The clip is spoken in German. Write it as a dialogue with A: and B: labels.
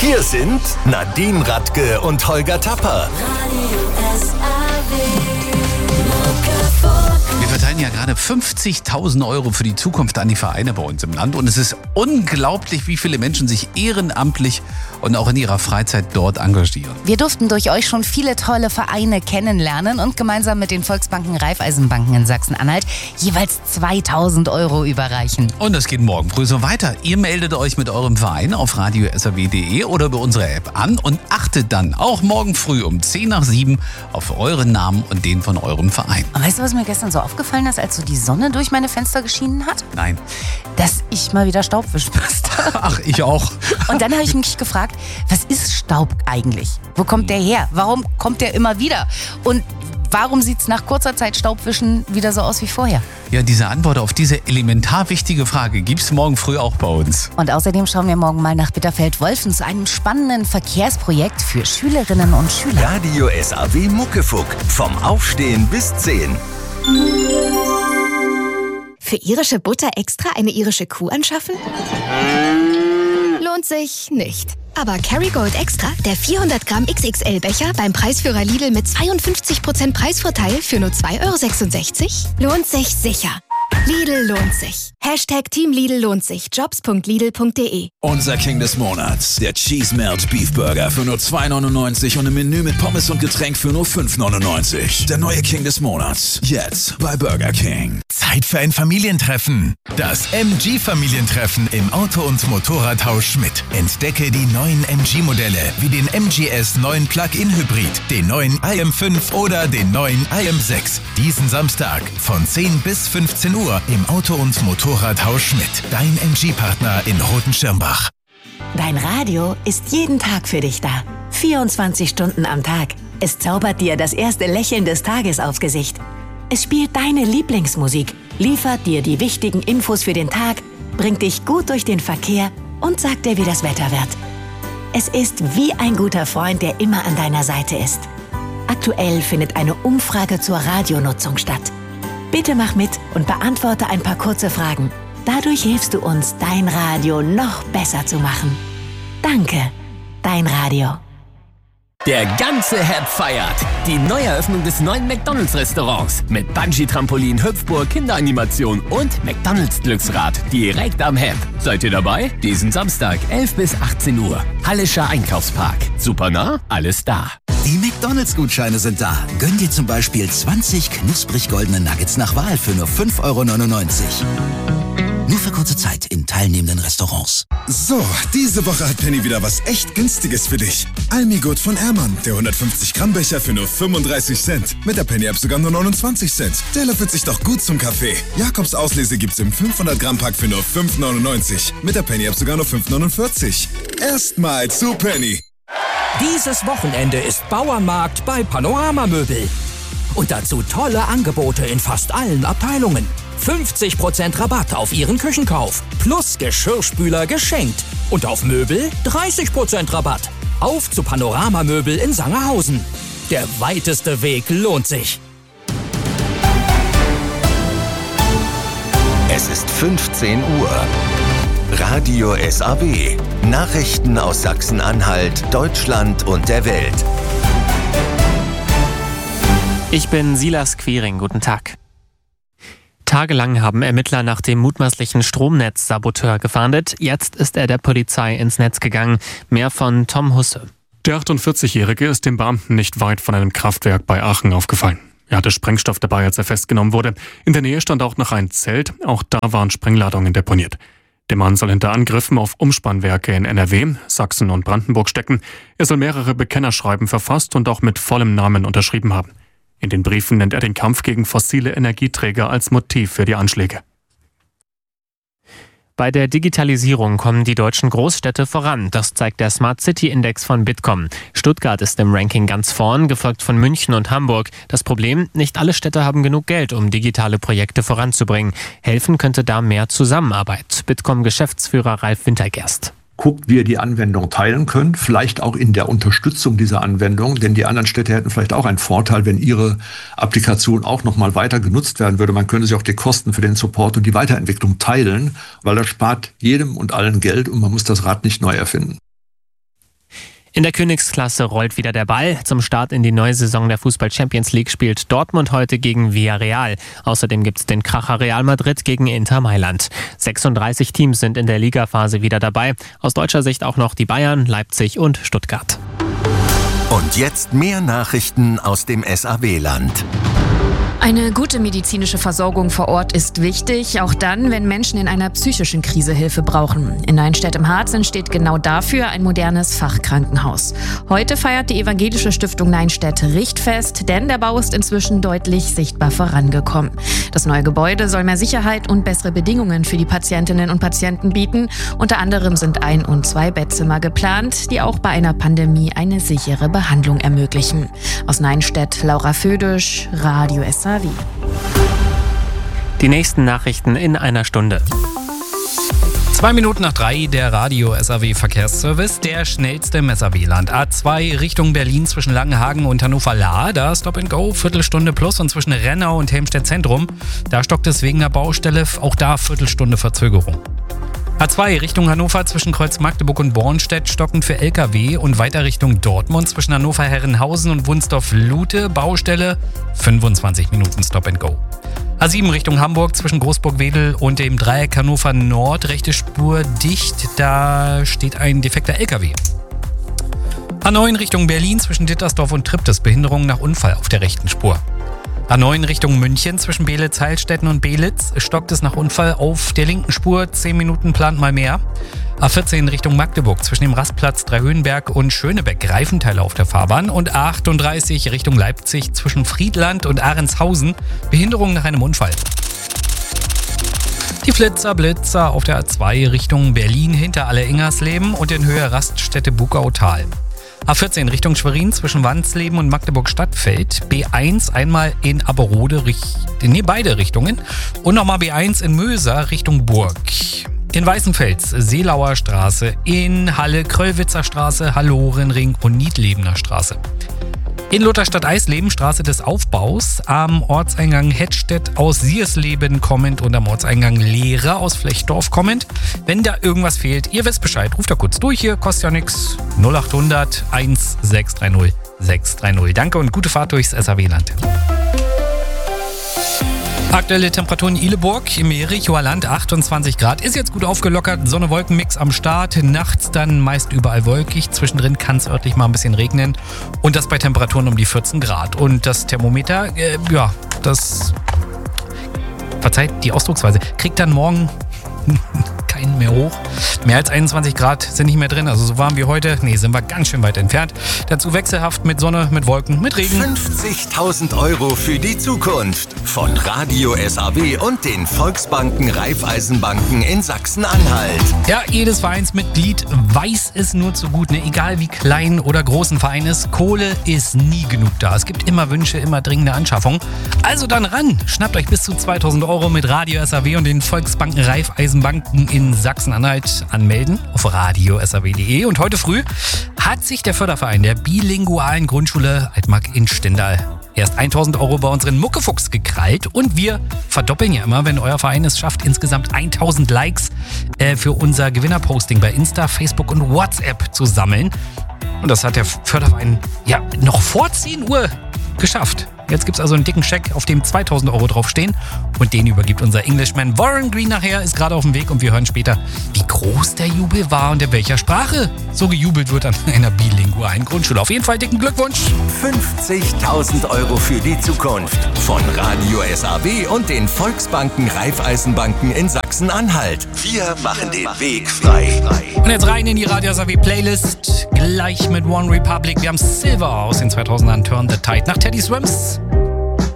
A: Hier sind Nadine Radke und Holger Tapper.
B: Wir verteilen ja gerade 50.000 Euro für die Zukunft an die Vereine bei uns im Land. Und es ist unglaublich, wie viele Menschen sich ehrenamtlich und auch in ihrer Freizeit dort engagieren.
C: Wir durften durch euch schon viele tolle Vereine kennenlernen und gemeinsam mit den Volksbanken Raiffeisenbanken in Sachsen-Anhalt jeweils 2.000 Euro überreichen.
B: Und das geht morgen früh so weiter. Ihr meldet euch mit eurem Verein auf radio.saw.de oder über unsere App an und achtet dann auch morgen früh um 6:10 auf euren Namen und den von eurem Verein.
C: Und weißt du, was mir gestern so aufgefallen ist, als so die Sonne durch meine Fenster geschienen hat?
B: Nein.
C: Dass ich mal wieder Staub wischen musste.
B: Ach, ich auch.
C: Und dann habe ich mich gefragt, was ist Staub eigentlich? Wo kommt der her? Warum kommt der immer wieder? Und warum sieht es nach kurzer Zeit Staubwischen wieder so aus wie vorher?
B: Ja, diese Antwort auf diese elementar wichtige Frage gibt's morgen früh auch bei uns.
C: Und außerdem schauen wir morgen mal nach Bitterfeld-Wolfen zu einem spannenden Verkehrsprojekt für Schülerinnen und Schüler.
A: Radio SAW Muckefuck. Vom Aufstehen bis 10.
D: Für irische Butter extra eine irische Kuh anschaffen? Lohnt sich nicht. Aber Kerrygold Extra, der 400 Gramm XXL-Becher beim Preisführer Lidl mit 52% Preisvorteil für nur 2,66 €, lohnt sich sicher. Lidl lohnt sich. Hashtag Team Lidl lohnt sich. Jobs.lidl.de.
E: Unser King des Monats, der Cheese Melt Beef Burger für nur 2,99 € und im Menü mit Pommes und Getränk für nur 5,99 €. Der neue King des Monats, jetzt bei Burger King.
F: Zeit für ein Familientreffen. Das MG-Familientreffen im Auto- und Motorradhaus Schmidt. Entdecke die neuen MG-Modelle wie den MGS 9 Plug-in Hybrid, den neuen IM5 oder den neuen IM6. Diesen Samstag von 10 bis 15 Uhr im Auto- und Motorradhaus Schmidt. Dein MG-Partner in Rotenschirmbach.
G: Dein Radio ist jeden Tag für dich da. 24 Stunden am Tag. Es zaubert dir das erste Lächeln des Tages aufs Gesicht. Es spielt deine Lieblingsmusik, liefert dir die wichtigen Infos für den Tag, bringt dich gut durch den Verkehr und sagt dir, wie das Wetter wird. Es ist wie ein guter Freund, der immer an deiner Seite ist. Aktuell findet eine Umfrage zur Radionutzung statt. Bitte mach mit und beantworte ein paar kurze Fragen. Dadurch hilfst du uns, dein Radio noch besser zu machen. Danke, dein Radio.
H: Der ganze Hep feiert die Neueröffnung des neuen McDonald's-Restaurants mit Bungee-Trampolin, Hüpfburg, Kinderanimation und McDonald's-Glücksrad direkt am Hep. Seid ihr dabei? Diesen Samstag, 11 bis 18 Uhr. Hallischer Einkaufspark. Super nah, alles da.
I: Die McDonald's-Gutscheine sind da. Gönn dir zum Beispiel 20 knusprig goldene Nuggets nach Wahl für nur 5,99 €. Nur für kurze Zeit in teilnehmenden Restaurants.
J: So, diese Woche hat Penny wieder was echt Günstiges für dich. Almigut von Ehrmann, der 150 Gramm Becher für nur 35 Cent. Mit der Penny-App sogar nur 29 Cent. Der löffelt sich doch gut zum Kaffee. Jakobs Auslese gibt's im 500 Gramm Pack für nur 5,99. Mit der Penny-App sogar nur 5,49. Erstmal zu Penny.
K: Dieses Wochenende ist Bauernmarkt bei Panorama Möbel. Und dazu tolle Angebote in fast allen Abteilungen. 50% Rabatt auf Ihren Küchenkauf. Plus Geschirrspüler geschenkt. Und auf Möbel 30% Rabatt. Auf zu Panorama Möbel in Sangerhausen. Der weiteste Weg lohnt sich.
A: Es ist 15 Uhr. Radio SAW. Nachrichten aus Sachsen-Anhalt, Deutschland und der Welt.
L: Ich bin Silas Quiring. Guten Tag. Tagelang haben Ermittler nach dem mutmaßlichen Stromnetzsaboteur gefahndet. Jetzt ist er der Polizei ins Netz gegangen. Mehr von Tom Husse.
M: Der 48-Jährige ist dem Beamten nicht weit von einem Kraftwerk bei Aachen aufgefallen. Er hatte Sprengstoff dabei, als er festgenommen wurde. In der Nähe stand auch noch ein Zelt. Auch da waren Sprengladungen deponiert. Der Mann soll hinter Angriffen auf Umspannwerke in NRW, Sachsen und Brandenburg stecken. Er soll mehrere Bekennerschreiben verfasst und auch mit vollem Namen unterschrieben haben. In den Briefen nennt er den Kampf gegen fossile Energieträger als Motiv für die Anschläge.
L: Bei der Digitalisierung kommen die deutschen Großstädte voran. Das zeigt der Smart City Index von Bitkom. Stuttgart ist im Ranking ganz vorn, gefolgt von München und Hamburg. Das Problem, nicht alle Städte haben genug Geld, um digitale Projekte voranzubringen. Helfen könnte da mehr Zusammenarbeit. Bitkom-Geschäftsführer Ralf Wintergerst.
N: Guckt, wie ihr die Anwendung teilen könnt, vielleicht auch in der Unterstützung dieser Anwendung, denn die anderen Städte hätten vielleicht auch einen Vorteil, wenn ihre Applikation auch nochmal weiter genutzt werden würde. Man könnte sich auch die Kosten für den Support und die Weiterentwicklung teilen, weil das spart jedem und allen Geld und man muss das Rad nicht neu erfinden.
L: In der Königsklasse rollt wieder der Ball. Zum Start in die neue Saison der Fußball-Champions League spielt Dortmund heute gegen Villarreal. Außerdem gibt es den Kracher Real Madrid gegen Inter Mailand. 36 Teams sind in der Ligaphase wieder dabei. Aus deutscher Sicht auch noch die Bayern, Leipzig und Stuttgart.
A: Und jetzt mehr Nachrichten aus dem SAW-Land.
O: Eine gute medizinische Versorgung vor Ort ist wichtig, auch dann, wenn Menschen in einer psychischen Krise Hilfe brauchen. In Neinstedt im Harz entsteht genau dafür ein modernes Fachkrankenhaus. Heute feiert die evangelische Stiftung Neinstedt Richtfest, denn der Bau ist inzwischen deutlich sichtbar vorangekommen. Das neue Gebäude soll mehr Sicherheit und bessere Bedingungen für die Patientinnen und Patienten bieten. Unter anderem sind 1- und 2 Bettzimmer geplant, die auch bei einer Pandemie eine sichere Behandlung ermöglichen. Aus Neinstedt, Laura Födisch, Radio SAW.
L: Die nächsten Nachrichten in einer Stunde.
B: 2 Minuten nach 3, der Radio SAW Verkehrsservice, der schnellste im SAW-Land. A2 Richtung Berlin zwischen Langenhagen und Hannover-Laa, da Stop and Go, Viertelstunde plus, und zwischen Rennau und Helmstedt Zentrum, da stockt es wegen der Baustelle, auch da Viertelstunde Verzögerung. A2 Richtung Hannover zwischen Kreuz Magdeburg und Bornstedt stockend für LKW und weiter Richtung Dortmund zwischen Hannover-Herrenhausen und Wunsdorf-Lute, Baustelle, 25 Minuten Stop and Go. A7 Richtung Hamburg zwischen Großburg-Wedel und dem Dreieck Hannover Nord, rechte Spur dicht, da steht ein defekter LKW. A9 Richtung Berlin zwischen Dittersdorf und Triptis, Behinderung nach Unfall auf der rechten Spur. A9 Richtung München zwischen Belitz, Heilstätten und Belitz stockt es nach Unfall auf der linken Spur, 10 Minuten plant mal mehr. A14 Richtung Magdeburg zwischen dem Rastplatz Dreihöhenberg und Schönebeck, Reifenteile auf der Fahrbahn. Und A38 Richtung Leipzig zwischen Friedland und Ahrenshausen, Behinderung nach einem Unfall. Die Blitzer auf der A2 Richtung Berlin hinter Alle-Ingersleben und in Höhe Raststätte Bugautal. A14 Richtung Schwerin zwischen Wandsleben und Magdeburg-Stadtfeld. B1 einmal in Aberode, beide Richtungen. Und nochmal B1 in Möser Richtung Burg. In Weißenfels Seelauer Straße, in Halle Kröllwitzer Straße, Hallorenring und Niedlebener Straße. In Lutherstadt-Eisleben, Straße des Aufbaus, am Ortseingang Hettstedt aus Siersleben kommend und am Ortseingang Lehre aus Flechtdorf kommend. Wenn da irgendwas fehlt, ihr wisst Bescheid, ruft da kurz durch hier, kostet ja nichts. 0800 1630 630. Danke und gute Fahrt durchs SAW-Land. Aktuelle Temperaturen in Ihleburg, im Jerichoer Land 28 Grad. Ist jetzt gut aufgelockert, Sonne-Wolken-Mix am Start. Nachts dann meist überall wolkig. Zwischendrin kann es örtlich mal ein bisschen regnen. Und das bei Temperaturen um die 14 Grad. Und das Thermometer, verzeiht die Ausdrucksweise, kriegt dann morgen keinen mehr hoch. Mehr als 21 Grad sind nicht mehr drin, also so warm wie heute. Nee, sind wir ganz schön weit entfernt. Dazu wechselhaft mit Sonne, mit Wolken, mit Regen.
A: 50.000 Euro für die Zukunft von Radio SAW und den Volksbanken Raiffeisenbanken in Sachsen-Anhalt.
B: Ja, jedes Vereinsmitglied weiß es nur zu gut, ne? Egal wie klein oder groß ein Verein ist, Kohle ist nie genug da. Es gibt immer Wünsche, immer dringende Anschaffungen. Also dann ran, schnappt euch bis zu 2.000 Euro mit Radio SAW und den Volksbanken Raiffeisenbanken in Sachsen-Anhalt anmelden auf radiosaw.de. Und heute früh hat sich der Förderverein der bilingualen Grundschule Altmark in Stendal erst 1.000 Euro bei unseren Muckefuchs gekrallt. Und wir verdoppeln ja immer, wenn euer Verein es schafft, insgesamt 1.000 Likes für unser Gewinnerposting bei Insta, Facebook und WhatsApp zu sammeln. Und das hat der Förderverein ja noch vor 10 Uhr geschafft. Jetzt gibt es also einen dicken Scheck, auf dem 2.000 Euro draufstehen. Und den übergibt unser Englishman Warren Green nachher, ist gerade auf dem Weg. Und wir hören später, wie groß der Jubel war und in welcher Sprache so gejubelt wird an einer bilingualen Grundschule. Auf jeden Fall dicken Glückwunsch.
A: 50.000 Euro für die Zukunft von Radio SAW und den Volksbanken Raiffeisenbanken in Sachsen-Anhalt. Wir machen den Weg frei.
B: Und jetzt rein in die Radio SAW Playlist. Gleich mit One Republic. Wir haben Silver aus den 2000ern, Turn the Tide nach Teddy Swims.